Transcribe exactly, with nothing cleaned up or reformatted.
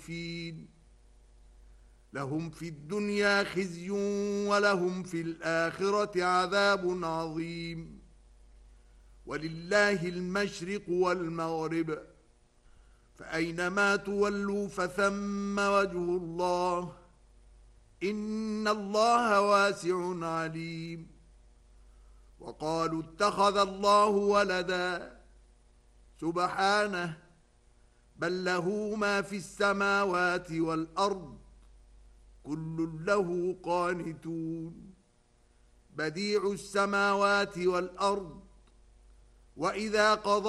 فين لهم في الدنيا خزي ولهم في الآخرة عذاب عظيم. ولله المشرق والمغرب فأينما تولوا فثم وجه الله إن الله واسع عليم. وقالوا اتخذ الله ولدا سبحانه بل له ما في السماوات والأرض كل له قانتون. بديع السماوات والأرض وإذا قضى